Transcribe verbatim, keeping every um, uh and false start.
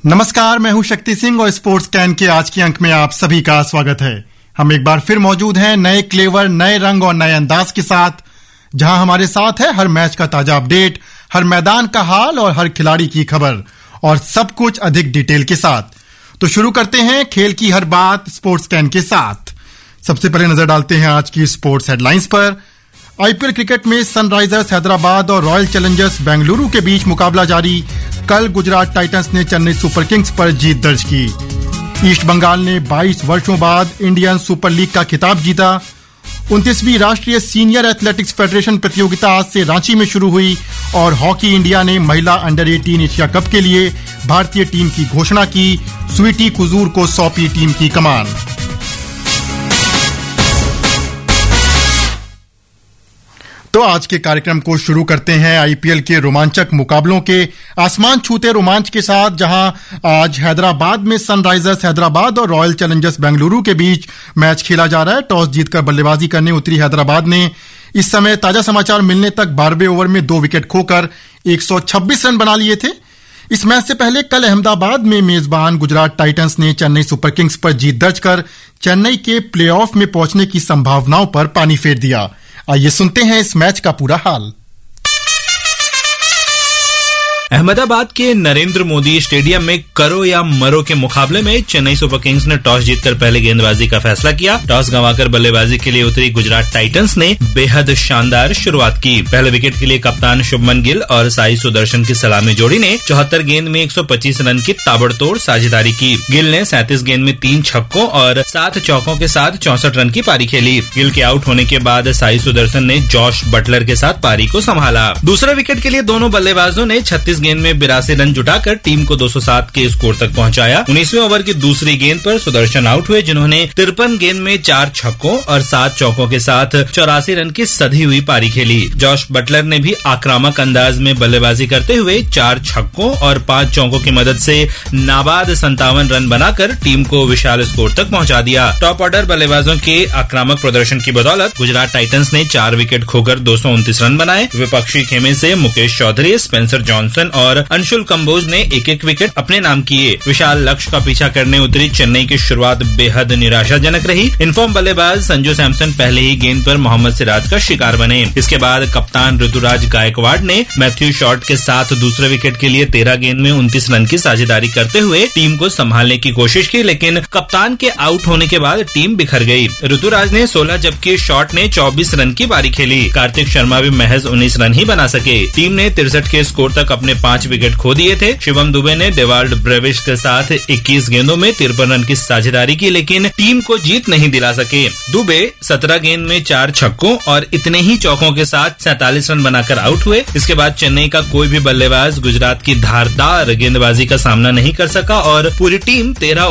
नमस्कार, मैं हूं शक्ति सिंह और स्पोर्ट्स कैन के आज के अंक में आप सभी का स्वागत है। हम एक बार फिर मौजूद हैं नए क्लेवर, नए रंग और नए अंदाज के साथ, जहां हमारे साथ है हर मैच का ताजा अपडेट, हर मैदान का हाल और हर खिलाड़ी की खबर, और सब कुछ अधिक डिटेल के साथ। तो शुरू करते हैं खेल की हर बात स्पोर्ट्स कैन के साथ। सबसे पहले नजर डालते हैं आज की स्पोर्ट्स हेडलाइंस पर। आईपीएल क्रिकेट में सनराइजर्स हैदराबाद और रॉयल चैलेंजर्स बेंगलुरु के बीच मुकाबला जारी। कल गुजरात टाइटंस ने चेन्नई सुपर किंग्स पर जीत दर्ज की। ईस्ट बंगाल ने बाईस वर्षों बाद इंडियन सुपर लीग का खिताब जीता। उनतीसवीं राष्ट्रीय सीनियर एथलेटिक्स फेडरेशन प्रतियोगिता आज से रांची में शुरू हुई और हॉकी इंडिया ने महिला अंडर अठारह एशिया कप के लिए भारतीय टीम की घोषणा की। स्वीटी कुजूर को सौंपी टीम की कमान। तो आज के कार्यक्रम को शुरू करते हैं आईपीएल के रोमांचक मुकाबलों के आसमान छूते रोमांच के साथ, जहां आज हैदराबाद में सनराइजर्स हैदराबाद और रॉयल चैलेंजर्स बेंगलुरु के बीच मैच खेला जा रहा है। टॉस जीतकर बल्लेबाजी करने उतरी हैदराबाद ने इस समय ताजा समाचार मिलने तक बारहवें ओवर में दो विकेट खोकर एक सौ छब्बीस रन बना लिए थे। इस मैच से पहले कल अहमदाबाद में मेजबान गुजरात टाइटंस ने चेन्नई सुपर किंग्स पर जीत दर्ज कर चेन्नई के प्लेऑफ में पहुंचने की संभावनाओं पर पानी फेर दिया। आइए सुनते हैं इस मैच का पूरा हाल। अहमदाबाद के नरेंद्र मोदी स्टेडियम में करो या मरो के मुकाबले में चेन्नई सुपर किंग्स ने टॉस जीतकर पहले गेंदबाजी का फैसला किया। टॉस गंवाकर बल्लेबाजी के लिए उतरी गुजरात टाइटंस ने बेहद शानदार शुरुआत की। पहले विकेट के लिए कप्तान शुभमन गिल और साई सुदर्शन की सलामी जोड़ी ने चौहत्तर गेंद में एक सौ पच्चीस रन की ताबड़तोड़ साझेदारी की। गिल ने सैंतीस गेंद में तीन छक्कों और सात चौकों के साथ चौसठ रन की पारी खेली। गिल के आउट होने के बाद साई सुदर्शन ने जॉश बटलर के साथ पारी को संभाला। दूसरे विकेट के लिए दोनों बल्लेबाजों ने छत्तीस गेंद में बिरासी रन जुटाकर टीम को दो सौ सात के स्कोर तक पहुंचाया। उन्नीसवें ओवर की दूसरी गेंद पर सुदर्शन आउट हुए, जिन्होंने तिरपन गेंद में चार छक्कों और सात चौकों के साथ चौरासी रन की सधी हुई पारी खेली। जॉश बटलर ने भी आक्रामक अंदाज में बल्लेबाजी करते हुए चार छक्कों और पांच चौकों की मदद से नाबाद संतावन रन बनाकर टीम को विशाल स्कोर तक पहुंचा दिया। टॉप ऑर्डर बल्लेबाजों के आक्रामक प्रदर्शन की बदौलत गुजरात टाइटंस ने चार विकेट खोकर दो सौ उनतीस रन बनाए। विपक्षी खेमे से मुकेश चौधरी, स्पेंसर जॉनसन और अंशुल कंबोज ने एक एक विकेट अपने नाम किए। विशाल लक्ष्य का पीछा करने उतरी चेन्नई की शुरुआत बेहद निराशाजनक रही। इनफॉर्म बल्लेबाज संजू सैमसन पहले ही गेंद पर मोहम्मद सिराज का शिकार बने। इसके बाद कप्तान ऋतुराज गायकवाड़ ने मैथ्यू शॉर्ट के साथ दूसरे विकेट के लिए तेरह गेंद में उनतीस रन की साझेदारी करते हुए टीम को संभालने की कोशिश की, लेकिन कप्तान के आउट होने के बाद टीम बिखर गई। ऋतुराज ने सोलह जबकि शॉर्ट ने चौबीस रन की पारी खेली। कार्तिक शर्मा भी महज उन्नीस रन ही बना सके। टीम ने तिरसठ के स्कोर तक अपने पांच विकेट खो दिए थे। शिवम दुबे ने डेवाल्ड ब्रेविश के साथ इक्कीस गेंदों में तिरपन रन की साझेदारी की, लेकिन टीम को जीत नहीं दिला सके। दुबे सत्रह गेंद में चार छक्कों और इतने ही चौकों के साथ सैंतालीस रन बनाकर आउट हुए। इसके बाद चेन्नई का कोई भी बल्लेबाज गुजरात की धारदार गेंदबाजी का सामना नहीं कर सका और पूरी टीम तेरह